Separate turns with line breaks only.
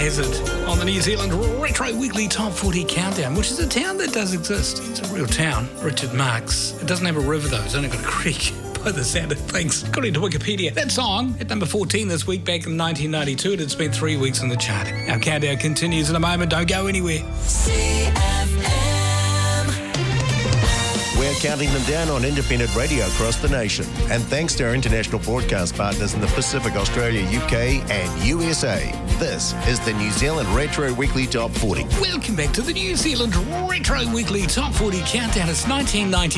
Hazard on the New Zealand Retro Weekly Top 40 Countdown, which is a town that does exist. It's a real town, Richard Marx. It doesn't have a river though, it's only got a creek. By the sound of things, according to Wikipedia. That song hit number 14 this week back in 1992, and it's been 3 weeks on the chart. Our countdown continues in a moment. Don't go anywhere.
We're counting them down on independent radio across the nation. And thanks to our international broadcast partners in the Pacific, Australia, UK and USA, this is the New Zealand Retro Weekly Top 40.
Welcome back to the New Zealand Retro Weekly Top 40 Countdown. It's 1990.